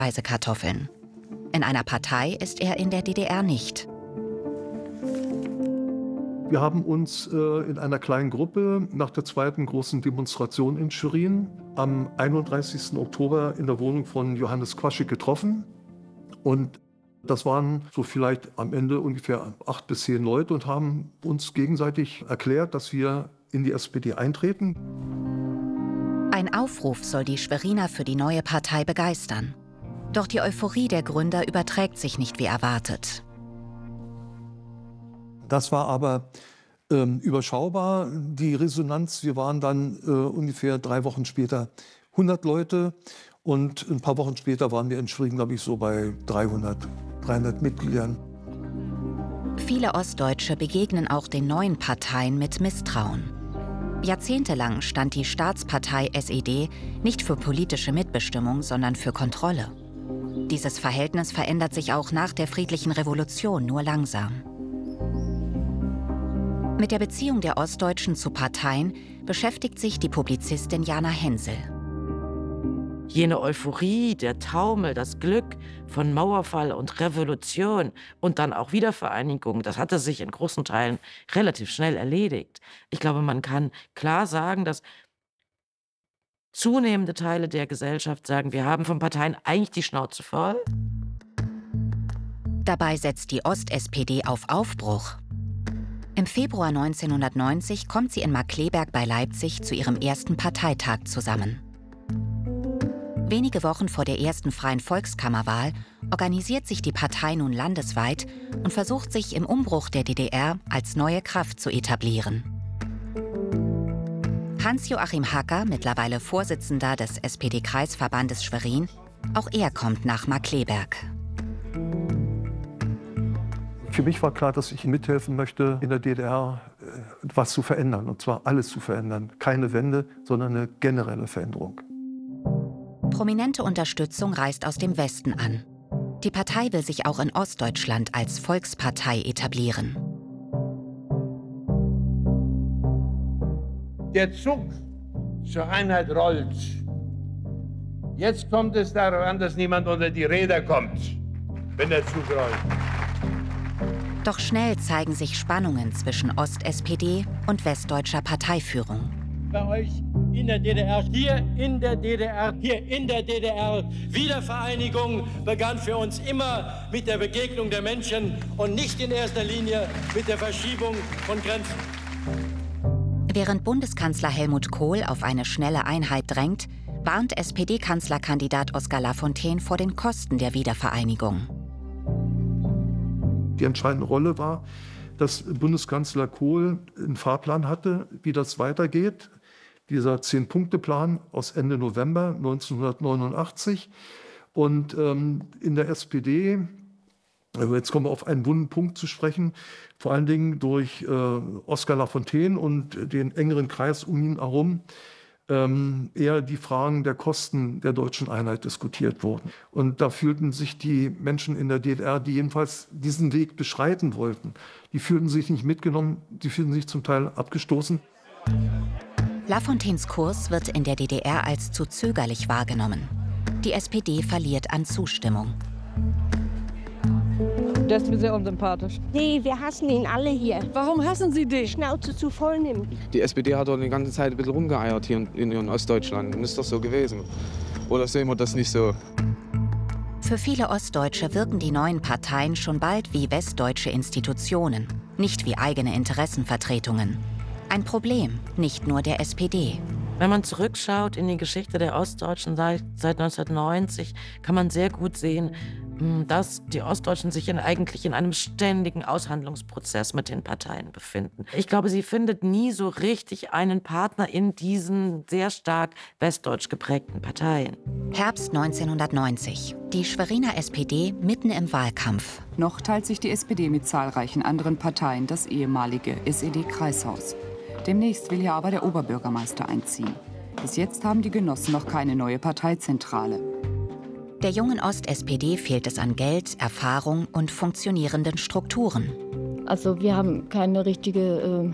Speisekartoffeln. In einer Partei ist er in der DDR nicht. Wir haben uns in einer kleinen Gruppe nach der zweiten großen Demonstration in Schwerin am 31. Oktober in der Wohnung von Johannes Quaschik getroffen. Und das waren so vielleicht am Ende ungefähr 8 bis 10 Leute und haben uns gegenseitig erklärt, dass wir in die SPD eintreten. Ein Aufruf soll die Schweriner für die neue Partei begeistern. Doch die Euphorie der Gründer überträgt sich nicht wie erwartet. Das war aber überschaubar, die Resonanz. Wir waren dann ungefähr 3 Wochen später 100 Leute und ein paar Wochen später waren wir in Schwerin, glaube ich, so bei 300 Mitgliedern. Viele Ostdeutsche begegnen auch den neuen Parteien mit Misstrauen. Jahrzehntelang stand die Staatspartei SED nicht für politische Mitbestimmung, sondern für Kontrolle. Dieses Verhältnis verändert sich auch nach der friedlichen Revolution nur langsam. Mit der Beziehung der Ostdeutschen zu Parteien beschäftigt sich die Publizistin Jana Hensel. Jene Euphorie, der Taumel, das Glück von Mauerfall und Revolution und dann auch Wiedervereinigung, das hatte sich in großen Teilen relativ schnell erledigt. Ich glaube, man kann klar sagen, dass zunehmende Teile der Gesellschaft sagen, wir haben von Parteien eigentlich die Schnauze voll. Dabei setzt die Ost-SPD auf Aufbruch. Im Februar 1990 kommt sie in Markkleeberg bei Leipzig zu ihrem ersten Parteitag zusammen. Wenige Wochen vor der ersten Freien Volkskammerwahl organisiert sich die Partei nun landesweit und versucht sich im Umbruch der DDR als neue Kraft zu etablieren. Hans-Joachim Hacker, mittlerweile Vorsitzender des SPD-Kreisverbandes Schwerin, auch er kommt nach Markkleeberg. Für mich war klar, dass ich mithelfen möchte, in der DDR was zu verändern, und zwar alles zu verändern. Keine Wende, sondern eine generelle Veränderung. Prominente Unterstützung reist aus dem Westen an. Die Partei will sich auch in Ostdeutschland als Volkspartei etablieren. Der Zug zur Einheit rollt. Jetzt kommt es darauf an, dass niemand unter die Räder kommt, wenn der Zug rollt. Doch schnell zeigen sich Spannungen zwischen Ost-SPD und westdeutscher Parteiführung. Bei euch in der DDR, hier in der DDR, hier in der DDR. Wiedervereinigung begann für uns immer mit der Begegnung der Menschen und nicht in erster Linie mit der Verschiebung von Grenzen. Während Bundeskanzler Helmut Kohl auf eine schnelle Einheit drängt, warnt SPD-Kanzlerkandidat Oskar Lafontaine vor den Kosten der Wiedervereinigung. Die entscheidende Rolle war, dass Bundeskanzler Kohl einen Fahrplan hatte, wie das weitergeht. Dieser 10-Punkte-Plan aus Ende November 1989. Und in der SPD, jetzt kommen wir auf einen wunden Punkt zu sprechen, vor allen Dingen durch Oskar Lafontaine und den engeren Kreis um ihn herum, eher die Fragen der Kosten der deutschen Einheit diskutiert wurden. Und da fühlten sich die Menschen in der DDR, die jedenfalls diesen Weg beschreiten wollten, die fühlten sich nicht mitgenommen, die fühlten sich zum Teil abgestoßen. Lafontaines Kurs wird in der DDR als zu zögerlich wahrgenommen. Die SPD verliert an Zustimmung. Der ist mir sehr unsympathisch. Nee, wir hassen ihn alle hier. Warum hassen Sie den? Schnauze zu voll nimmt. Die SPD hat doch die ganze Zeit ein bisschen rumgeeiert hier in Ostdeutschland. Und ist doch so gewesen. Oder sehen wir das nicht so? Für viele Ostdeutsche wirken die neuen Parteien schon bald wie westdeutsche Institutionen, nicht wie eigene Interessenvertretungen. Ein Problem, nicht nur der SPD. Wenn man zurückschaut in die Geschichte der Ostdeutschen seit 1990, kann man sehr gut sehen, dass die Ostdeutschen sich eigentlich in einem ständigen Aushandlungsprozess mit den Parteien befinden. Ich glaube, sie findet nie so richtig einen Partner in diesen sehr stark westdeutsch geprägten Parteien. Herbst 1990. Die Schweriner SPD mitten im Wahlkampf. Noch teilt sich die SPD mit zahlreichen anderen Parteien das ehemalige SED-Kreishaus. Demnächst will hier aber der Oberbürgermeister einziehen. Bis jetzt haben die Genossen noch keine neue Parteizentrale. Der jungen Ost-SPD fehlt es an Geld, Erfahrung und funktionierenden Strukturen. Also wir haben keine richtige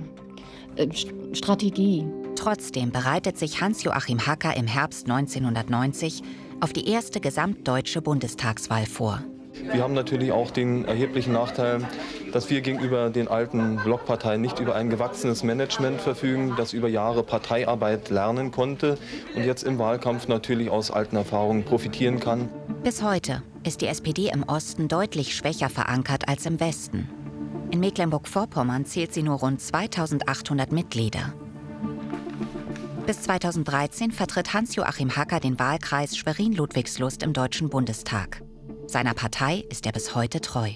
Strategie. Trotzdem bereitet sich Hans-Joachim Hacker im Herbst 1990 auf die erste gesamtdeutsche Bundestagswahl vor. Wir haben natürlich auch den erheblichen Nachteil, dass wir gegenüber den alten Blockparteien nicht über ein gewachsenes Management verfügen, das über Jahre Parteiarbeit lernen konnte und jetzt im Wahlkampf natürlich aus alten Erfahrungen profitieren kann. Bis heute ist die SPD im Osten deutlich schwächer verankert als im Westen. In Mecklenburg-Vorpommern zählt sie nur rund 2800 Mitglieder. Bis 2013 vertritt Hans-Joachim Hacker den Wahlkreis Schwerin-Ludwigslust im Deutschen Bundestag. Seiner Partei ist er bis heute treu.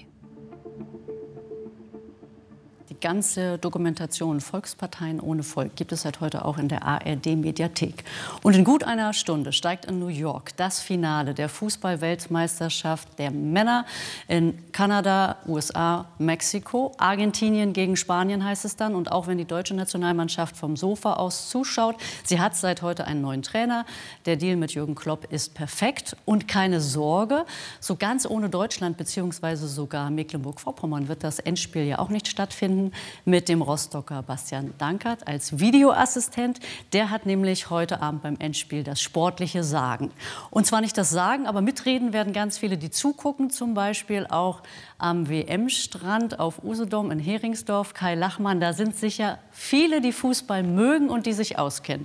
Die ganze Dokumentation Volksparteien ohne Volk gibt es seit heute auch in der ARD-Mediathek. Und in gut einer Stunde steigt in New York das Finale der Fußball-Weltmeisterschaft der Männer in Kanada, USA, Mexiko. Argentinien gegen Spanien heißt es dann. Und auch wenn die deutsche Nationalmannschaft vom Sofa aus zuschaut, sie hat seit heute einen neuen Trainer. Der Deal mit Jürgen Klopp ist perfekt. Und keine Sorge, so ganz ohne Deutschland bzw. sogar Mecklenburg-Vorpommern wird das Endspiel ja auch nicht stattfinden. Mit dem Rostocker Bastian Dankert als Videoassistent. Der hat nämlich heute Abend beim Endspiel das sportliche Sagen. Und zwar nicht das Sagen, aber mitreden werden ganz viele, die zugucken. Zum Beispiel auch am WM-Strand auf Usedom in Heringsdorf. Kai Lachmann, da sind sicher viele, die Fußball mögen und die sich auskennen.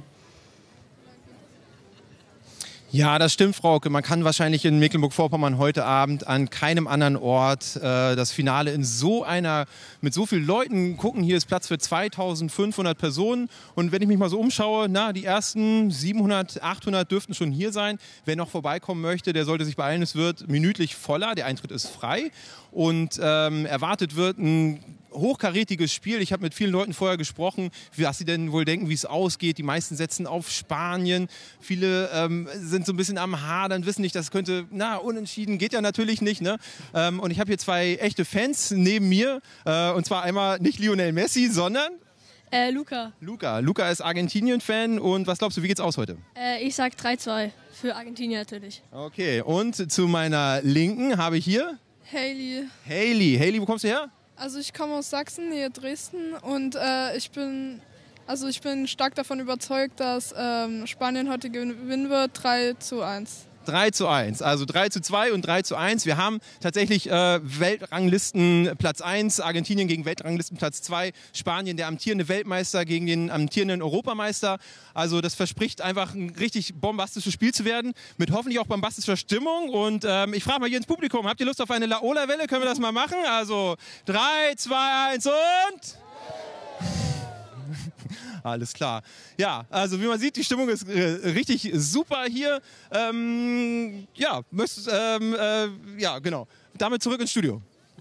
Ja, das stimmt, Frauke. Man kann wahrscheinlich in Mecklenburg-Vorpommern heute Abend an keinem anderen Ort das Finale mit so vielen Leuten gucken. Hier ist Platz für 2500 Personen. Und wenn ich mich mal so umschaue, die ersten 700, 800 dürften schon hier sein. Wer noch vorbeikommen möchte, der sollte sich beeilen. Es wird minütlich voller. Der Eintritt ist frei. Und erwartet wird ein hochkarätiges Spiel. Ich habe mit vielen Leuten vorher gesprochen, was sie denn wohl denken, wie es ausgeht. Die meisten setzen auf Spanien. Viele sind so ein bisschen am Hadern, wissen nicht, das könnte, unentschieden geht ja natürlich nicht. Ne? Und ich habe hier zwei echte Fans neben mir. Und zwar einmal nicht Lionel Messi, sondern Luca. Luca ist Argentinien-Fan. Und was glaubst du, wie geht's aus heute? Ich sag 3-2 für Argentinien natürlich. Okay, und zu meiner Linken habe ich hier Hailey, wo kommst du her? Also ich komme aus Sachsen, nähe Dresden und ich bin stark davon überzeugt, dass Spanien heute gewinnen wird, 3-1. 3-1, also 3-2 und 3-1. Wir haben tatsächlich Weltranglisten Platz 1, Argentinien gegen Weltranglisten Platz 2, Spanien, der amtierende Weltmeister gegen den amtierenden Europameister. Also das verspricht einfach ein richtig bombastisches Spiel zu werden, mit hoffentlich auch bombastischer Stimmung. Und ich frage mal hier ins Publikum, habt ihr Lust auf eine Laola-Welle? Können wir das mal machen? Also 3, 2, 1 und... Alles klar. Ja, also wie man sieht, die Stimmung ist richtig super hier. Genau. Damit zurück ins Studio.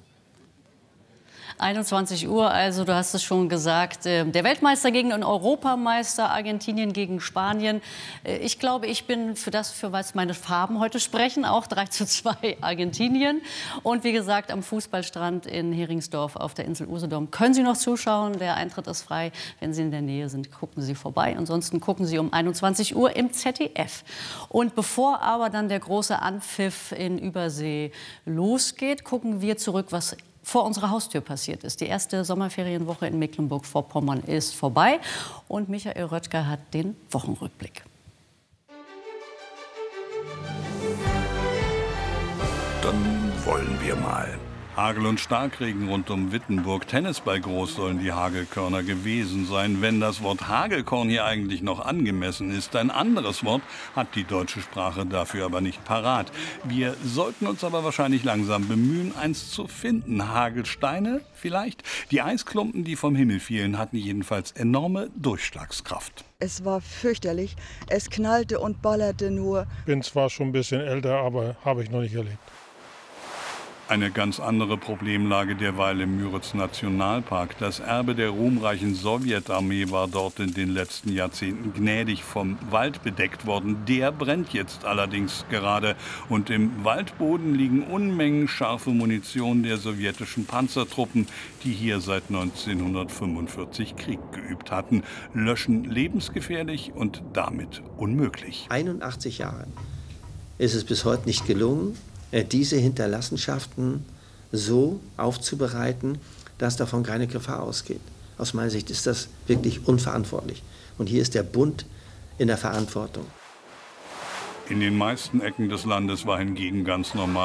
21 Uhr, also du hast es schon gesagt, der Weltmeister gegen den Europameister, Argentinien gegen Spanien. Ich glaube, ich bin für was meine Farben heute sprechen, auch 3-2 Argentinien. Und wie gesagt, am Fußballstrand in Heringsdorf auf der Insel Usedom können Sie noch zuschauen. Der Eintritt ist frei. Wenn Sie in der Nähe sind, gucken Sie vorbei. Ansonsten gucken Sie um 21 Uhr im ZDF. Und bevor aber dann der große Anpfiff in Übersee losgeht, gucken wir zurück, was vor unserer Haustür passiert ist. Die erste Sommerferienwoche in Mecklenburg-Vorpommern ist vorbei und Michael Röttger hat den Wochenrückblick. Dann wollen wir mal. Hagel und Starkregen rund um Wittenburg. Tennisball groß sollen die Hagelkörner gewesen sein. Wenn das Wort Hagelkorn hier eigentlich noch angemessen ist. Ein anderes Wort hat die deutsche Sprache dafür aber nicht parat. Wir sollten uns aber wahrscheinlich langsam bemühen, eins zu finden. Hagelsteine vielleicht? Die Eisklumpen, die vom Himmel fielen, hatten jedenfalls enorme Durchschlagskraft. Es war fürchterlich. Es knallte und ballerte nur. Ich bin zwar schon ein bisschen älter, aber habe ich noch nicht erlebt. Eine ganz andere Problemlage derweil im Müritz-Nationalpark. Das Erbe der ruhmreichen Sowjetarmee war dort in den letzten Jahrzehnten gnädig vom Wald bedeckt worden. Der brennt jetzt allerdings gerade. Und im Waldboden liegen Unmengen scharfe Munition der sowjetischen Panzertruppen, die hier seit 1945 Krieg geübt hatten. Löschen lebensgefährlich und damit unmöglich. 81 Jahre ist es bis heute nicht gelungen, diese Hinterlassenschaften so aufzubereiten, dass davon keine Gefahr ausgeht. Aus meiner Sicht ist das wirklich unverantwortlich. Und hier ist der Bund in der Verantwortung. In den meisten Ecken des Landes war hingegen ganz normal